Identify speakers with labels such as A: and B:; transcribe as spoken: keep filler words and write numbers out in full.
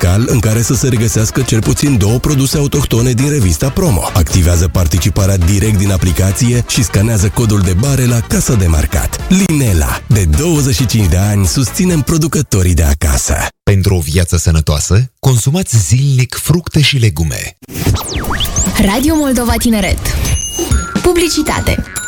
A: fiscal în care să se regăsească cel puțin două produse autohtone din revista Promo. Activează participarea direct din aplicație și scanează codul de bare la casa de marcat. Linela. De douăzeci și cinci de ani susținem producătorii de acasă.
B: Pentru o viață sănătoasă, consumați zilnic fructe și legume.
C: Radio Moldova Tineret. Publicitate.